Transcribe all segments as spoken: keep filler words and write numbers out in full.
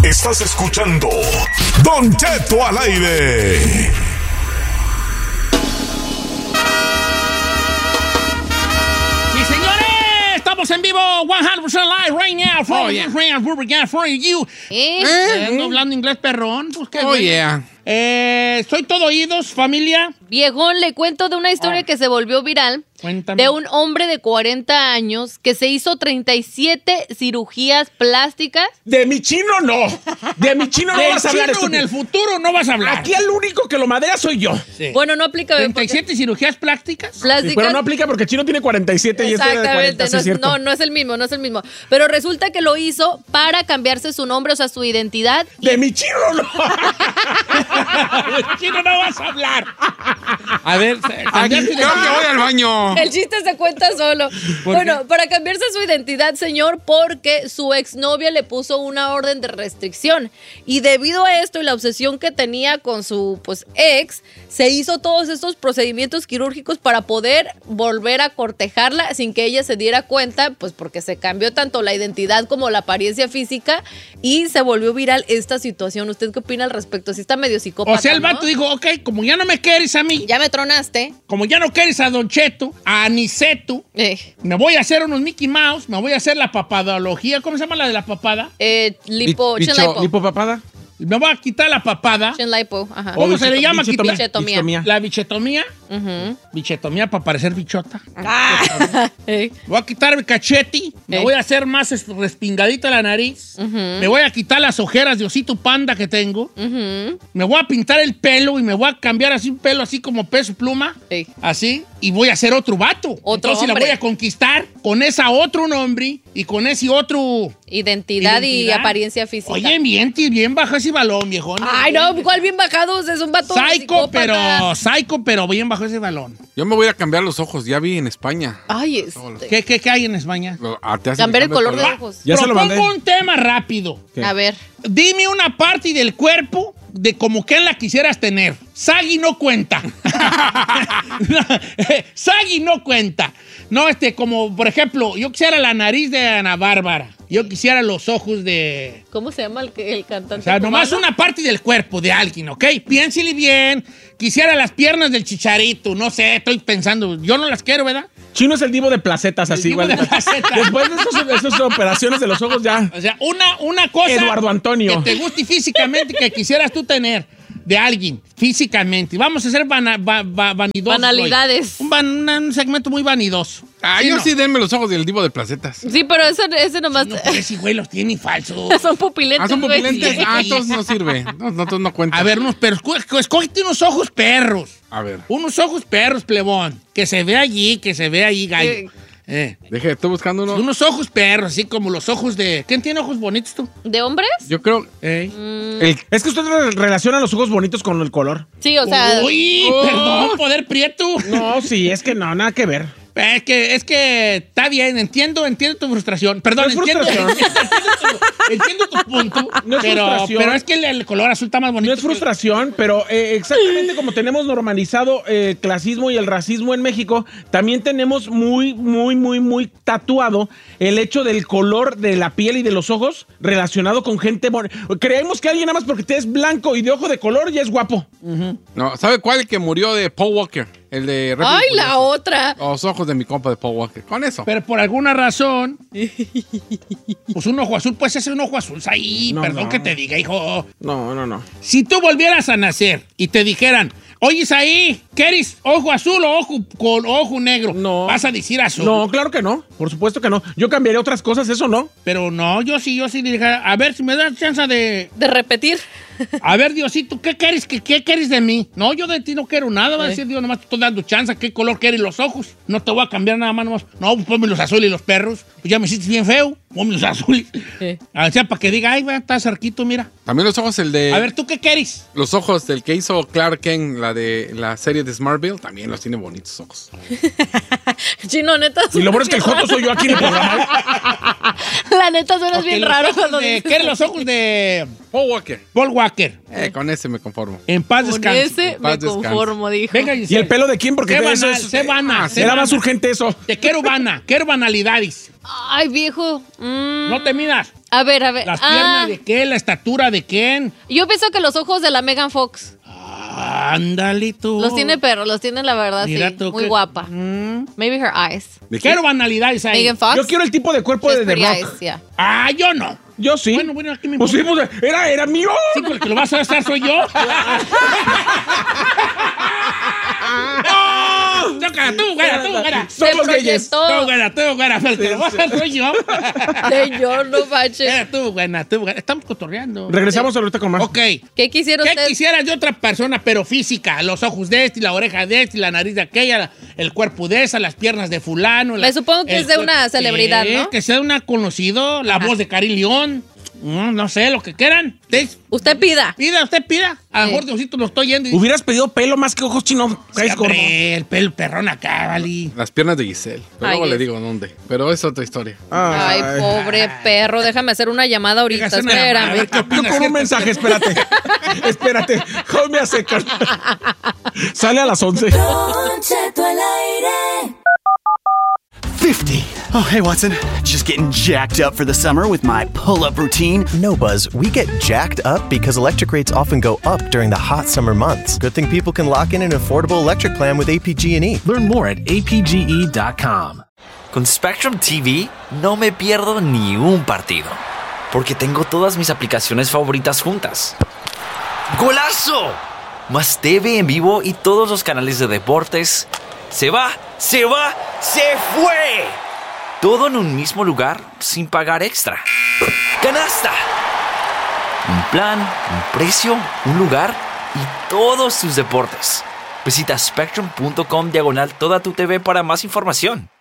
Estás escuchando Don Cheto al aire. Sí, señores, estamos en vivo, cien por ciento live right now. From Oh, yeah. Israel, for you. ¿Eh? Eh, ando hablando inglés perrón. Pues qué Oh, bueno. yeah. Eh, soy todo oídos, familia. Viejón, le cuento de una historia Ah. que se volvió viral. Cuéntame. De un hombre de cuarenta años que se hizo treinta y siete cirugías plásticas. De mi chino no. De mi chino no Del vas a hablar. chino en estúpido. el futuro no vas a hablar. Aquí el único que lo madera soy yo. Sí. Bueno, no aplica. treinta y siete cirugías plásticas. Sí, Plásticas. pero no aplica porque el chino tiene cuarenta y siete y este era de Exactamente, cuarenta, sí, no, es cierto. no, no es el mismo, no es el mismo. Pero resulta que lo hizo para cambiarse su nombre, o sea, su identidad. De mi chino no. Del chino no vas a hablar. A ver, Aquí, cambiarte de- creo que voy al baño. El chiste se cuenta solo. ¿Por Bueno, para cambiarse su identidad, señor, porque su exnovia le puso una orden de restricción. Y debido a esto y la obsesión que tenía con su pues ex, se hizo todos estos procedimientos quirúrgicos para poder volver a cortejarla sin que ella se diera cuenta, pues porque se cambió tanto la identidad como la apariencia física y se volvió viral esta situación. ¿Usted qué opina al respecto? Si está medio psicópata, O sea, el ¿no? vato dijo, ok, como ya no me quieres a mí, Ya me tronaste. como ya no quieres a Don Cheto, a Aniceto, Eh, me voy a hacer unos Mickey Mouse, me voy a hacer la papadología. ¿Cómo se llama la de la papada? eh, lipo, Bicho- chin lipo. ¿Lipopapada? Me voy a quitar la papada. Chin lipo, ajá. ¿Cómo se le llama? Bichetomía. Bichetomía. Bichetomía. La bichetomía. Ujú. Bichetomía para parecer bichota. Eh, Me voy a quitar el cachete, me Ey. voy a hacer más es- respingadita la nariz, me voy a quitar las ojeras de osito panda que tengo, ujú. me voy a pintar el pelo y me voy a cambiar así un pelo así como peso pluma, Ey. así, y voy a ser otro vato. Otro Entonces la hombre. voy a conquistar con esa otro nombre y con ese otro... Identidad, y identidad. apariencia física. Oye, bien, ti- bien bajo ese balón, viejón. Ay, no, ¿cuál bien bajado? Es un vato Psycho, psicópata. pero, psycho, pero bien bajo ese balón. Yo me voy a cambiar los ojos. Ya vi en España. Ay, este. ¿Qué, qué, qué hay en España? Lo- ah, te hacen Cambiar el cambio color de ojos. Ya se lo Propongo mandé. un tema rápido. ¿Qué? A ver. Dime una parte del cuerpo de como que la quisieras tener. Sagui no cuenta. Sagui no cuenta. No, este, como por ejemplo, yo quisiera la nariz de Ana Bárbara. Yo quisiera los ojos de... ¿Cómo se llama el, que- el cantante? O sea, nomás cubano? una parte del cuerpo de alguien, ¿ok? Piénsele bien. Quisiera las piernas del Chicharito. No sé, estoy pensando. Yo no las quiero, ¿verdad? Chino es el divo de placetas, así divo igual. de placetas. Después de esos- esas operaciones de los ojos ya. O sea, una, una cosa... Eduardo Antonio. Que te guste físicamente, que quisieras tú tener de alguien, físicamente. Vamos a hacer vana- va- va- vanidosos. Banalidades. hoy. Un, van- un segmento muy vanidoso. Ah, Sí, yo no. sí denme los ojos del divo de placetas. Sí, pero ese, ese nomás. No, pero ese güey los tiene falsos. Son pupilentes. Ah, son güey. pupilentes. Sí. Ah, entonces no sirve. No, no, entonces no cuenta. A ver, unos perros. Esco- Escógete unos ojos perros. A ver. Unos ojos perros, plebón. Que se ve allí, que se ve allí, gallo. Eh. Eh. Deje, estoy buscando uno. Unos ojos perros, así como los ojos de... ¿Quién tiene ojos bonitos tú? ¿De hombres? Yo creo. Ey. El, Es que usted re- relaciona los ojos bonitos con el color. Sí, o sea. Uy, Oh. perdón, poder prieto. No, sí, es que no, nada que ver. Es que, es que está bien, entiendo, entiendo tu frustración. Perdón, No es entiendo, frustración. entiendo, tu, entiendo tu punto. No es pero, frustración. pero es que el, el color azul está más bonito. No es que- frustración, pero eh, exactamente como tenemos normalizado eh, el clasismo y el racismo en México, también tenemos muy, muy, muy, muy tatuado el hecho del color de la piel y de los ojos relacionado con gente... bon- Creemos que alguien nada más porque te es blanco y de ojo de color ya es guapo. no, ¿sabe cuál? El que murió de Paul Walker. El de Rápido y Ay, la Furioso. otra. Los ojos de mi compa de Paul Walker. Con eso. Pero por alguna razón, pues un ojo azul, pues ese es un ojo azul. Ahí, No, perdón no. que te diga, hijo. No, no, no. Si tú volvieras a nacer y te dijeran, oye, ahí, ¿quieres ojo azul o ojo con ojo negro? No. Vas a decir azul. No, claro que no. Por supuesto que no. Yo cambiaría otras cosas, eso no. Pero no, yo sí, yo sí le dijera, a ver, si me das chance de... De repetir. A ver, Diosito, ¿qué quieres, qué, qué quieres de mí? No, yo de ti no quiero nada. Va a Ay. decir Dios, nomás te estoy dando chance. ¿Qué color quieres los ojos? No te voy a cambiar nada más. Nomás. No, pues ponme los azules y los perros. Pues ya me hiciste bien feo. Ponme los azules. Sí. O sea, para que diga, ay, va, está cerquito, mira. También los ojos, el de. A ver, ¿tú qué quieres? Los ojos del que hizo Clark Kent, la de la serie de Smartville, también los tiene bonitos ojos. Chino, neta. Y lo bueno es que el joto soy yo aquí en el programa. La neta suena Ok, bien los raro ojos cuando de- dices. ¿Quieres los ojos de Paul Walker. Paul Walker? Eh, con ese me conformo. En paz Con descanse. ese En paz me descanse. conformo, dijo. Venga, ¿Y el pelo de quién? Porque Sé de eso banal, es- sé vana, sé Era vana. más urgente eso. Te quiero vana, quiero banalidades. Ay, viejo. Mm, No te midas. A ver, a ver. ¿Las ah, piernas de qué? ¿La estatura de quién? Yo pienso que los ojos de la Megan Fox. Ándale tú. Los tiene perro, los tiene la verdad, Mira sí. tú Muy que- guapa. Mm. Maybe her eyes. ¿De qué? Quiero banalidades ahí. Megan Fox. Yo quiero el tipo de cuerpo de The Pretty Rock. eyes, yeah. Ah, yo no. Yo sí. Bueno, bueno, aquí me Pues sí, importa. pues, era, era mío. Sí, porque lo vas a hacer soy yo. ¡No! Tócala tú, güera, tú, güera. Son Se los gayes. proyectó. Tú, güera, tú, güera. El que lo vas a hacer soy yo. Señor, no manches. Eh, tú, buena, tú, buena. Estamos cotorreando. Regresamos ahorita con más. Ok. ¿Qué quisiera ¿Qué usted? quisieras de otra persona, pero física? Los ojos de este, la oreja de este, la nariz de aquella, la- el cuerpo de esa, las piernas de fulano. la- Me supongo que el es de cuer- una celebridad, Eh, ¿no? Que sea una conocido, la voz de Karim León. Mm, no sé, lo que quieran. Ustedes, Usted pida. pida, usted pida. A lo Sí. mejor Diosito lo estoy yendo. y- Hubieras pedido pelo más que ojos chinos. Sí, Caes gordo. hombre, el pelo perrón acá, vale. Las piernas de Giselle. Pero Ay, luego le es- digo dónde. Pero es otra historia. Ay, pobre perro. Déjame hacer una llamada ahorita. Déjase una llamada, a ver Espérame. qué Yo opinas. con un mensaje, espérate. espérate. Hold me a second. Sale a las once. Don Cheto al aire. fifty. Oh, hey, Watson. Just getting jacked up for the summer with my pull-up routine. No, Buzz, we get jacked up because electric rates often go up during the hot summer months. Good thing people can lock in an affordable electric plan with A P G and E. Learn more at A P G E dot com. Con Spectrum T V no me pierdo ni un partido, porque tengo todas mis aplicaciones favoritas juntas. ¡Golazo! Más T V en vivo y todos los canales de deportes. ¡Se va! ¡Se va! ¡Se fue! Todo en un mismo lugar sin pagar extra. ¡Canasta! Un plan, un precio, un lugar y todos tus deportes. Visita spectrum punto com diagonal toda tu T V para más información.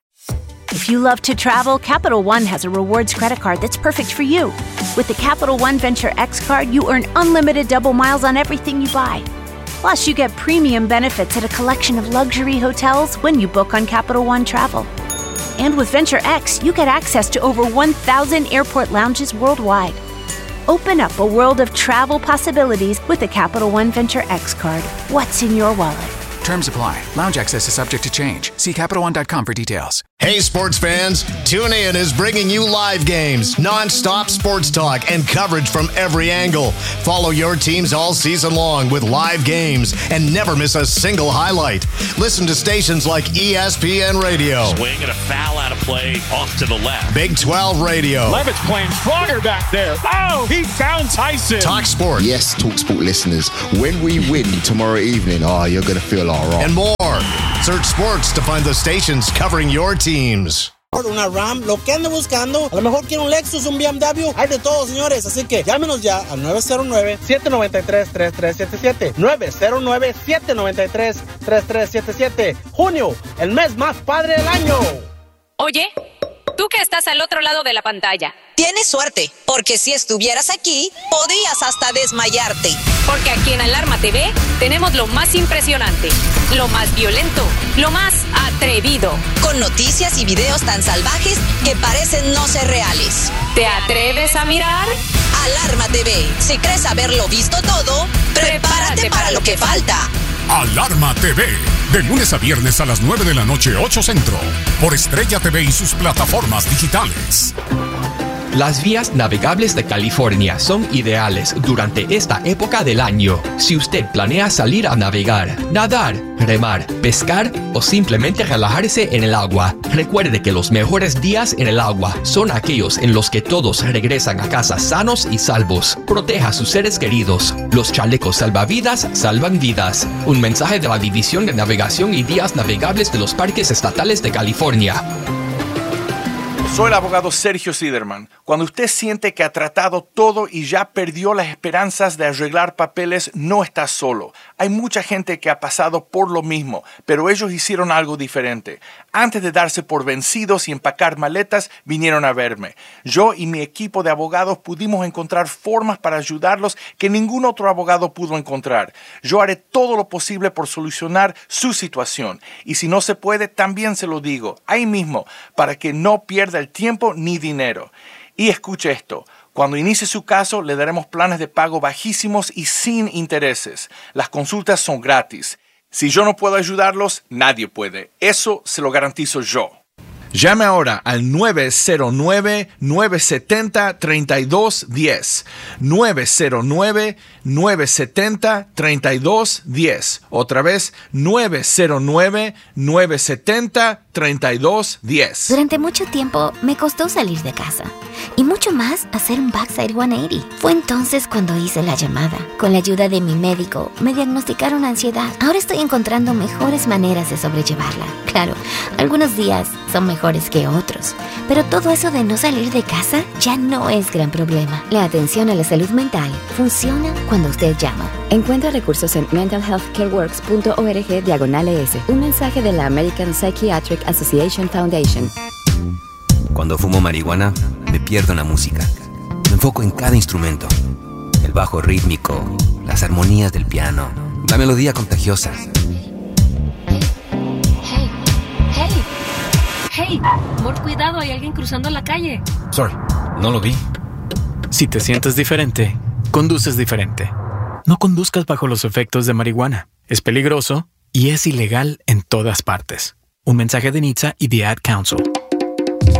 If you love to travel, Capital One has a rewards credit card that's perfect for you. With the Capital One Venture X card, you earn unlimited double miles on everything you buy. Plus, you get premium benefits at a collection of luxury hotels when you book on Capital One Travel. And with Venture X, you get access to over one thousand airport lounges worldwide. Open up a world of travel possibilities with the Capital One Venture X card. What's in your wallet? Terms apply. Lounge access is subject to change. See Capital One dot com for details. Hey, sports fans, TuneIn is bringing you live games, non-stop sports talk, and coverage from every angle. Follow your teams all season long with live games and never miss a single highlight. Listen to stations like E S P N Radio. Swing and a foul out of play off to the left. Big twelve Radio. Levitt's playing stronger back there. Oh, he found Tyson. Talk Sport. Yes, Talk Sport listeners, when we win tomorrow evening, oh, you're going to feel all right. And more. Search sports to find the stations covering your teams. Una RAM, lo que ande buscando, a lo mejor quiere un Lexus, un B M W, hay de todo, señores, así que llámenos ya al nueve cero nueve, siete nueve tres, tres tres siete siete, nueve cero nueve, siete nueve tres, tres tres siete siete. Junio, el mes más padre del año. Oye, tú que estás al otro lado de la pantalla. Tienes suerte, porque si estuvieras aquí, podrías hasta desmayarte. Porque aquí en Alarma T V tenemos lo más impresionante, lo más violento, lo más atrevido. Con noticias y videos tan salvajes que parecen no ser reales. ¿Te atreves a mirar? Alarma T V. Si crees haberlo visto todo, prepárate, prepárate para, para lo que falta. Alarma T V, de lunes a viernes a las nueve de la noche, ocho Centro, por Estrella T V y sus plataformas digitales. Las vías navegables de California son ideales durante esta época del año. Si usted planea salir a navegar, nadar, remar, pescar o simplemente relajarse en el agua, recuerde que los mejores días en el agua son aquellos en los que todos regresan a casa sanos y salvos. Proteja a sus seres queridos. Los chalecos salvavidas salvan vidas. Un mensaje de la División de Navegación y Vías Navegables de los Parques Estatales de California. Soy el abogado Sergio Siderman. Cuando usted siente que ha tratado todo y ya perdió las esperanzas de arreglar papeles, no está solo. Hay mucha gente que ha pasado por lo mismo, pero ellos hicieron algo diferente. Antes de darse por vencidos y empacar maletas, vinieron a verme. Yo y mi equipo de abogados pudimos encontrar formas para ayudarlos que ningún otro abogado pudo encontrar. Yo haré todo lo posible por solucionar su situación. Y si no se puede, también se lo digo, ahí mismo, para que no pierda el tiempo ni dinero. Y escuche esto, cuando inicie su caso le daremos planes de pago bajísimos y sin intereses. Las consultas son gratis. Si yo no puedo ayudarlos, nadie puede. Eso se lo garantizo yo. Llame ahora al nueve cero nueve, nueve siete cero, tres dos uno cero. nueve cero nueve, nueve siete cero, tres dos uno cero. Otra vez, nueve cero nueve, nueve siete cero, tres dos uno cero. Durante mucho tiempo me costó salir de casa. Y mucho más hacer un backside ciento ochenta. Fue entonces cuando hice la llamada. Con la ayuda de mi médico, me diagnosticaron ansiedad. Ahora estoy encontrando mejores maneras de sobrellevarla. Claro, algunos días son mejores que otros. Pero todo eso de no salir de casa ya no es gran problema. La atención a la salud mental funciona cuando usted llama. Encuentra recursos en mental health care works punto org diagonal es. Un mensaje de la American Psychiatric Association Foundation. Cuando fumo marihuana, me pierdo en la música. Me enfoco en cada instrumento. El bajo rítmico, las armonías del piano, la melodía contagiosa. Hey, hey, hey, amor, cuidado, hay alguien cruzando la calle. Sorry, no lo vi. Si te sientes diferente, conduces diferente. No conduzcas bajo los efectos de marihuana. Es peligroso y es ilegal en todas partes. Un mensaje de N H T S A y The Ad Council.